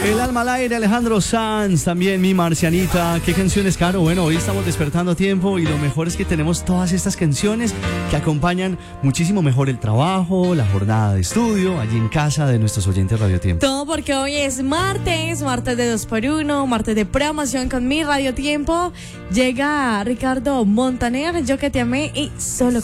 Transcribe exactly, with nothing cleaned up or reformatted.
El alma al aire, Alejandro Sanz, también mi marcianita. ¿Qué canciones, Caro? Bueno, hoy estamos despertando a tiempo y lo mejor es que tenemos todas estas canciones que acompañan muchísimo mejor el trabajo, la jornada de estudio, allí en casa de nuestros oyentes Radio Tiempo. Todo porque hoy es martes, martes de dos por uno, martes de promoción con mi Radio Tiempo. Llega Ricardo Montaner, Yo que te amé y solo